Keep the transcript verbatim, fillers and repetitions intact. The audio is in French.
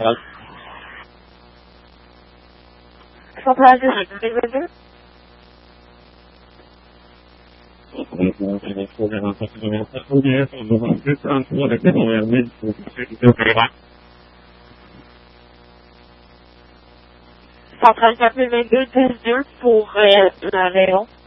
Centrale de Développement. Centrale quatre-vingt-deux deux pour euh, la Réunion.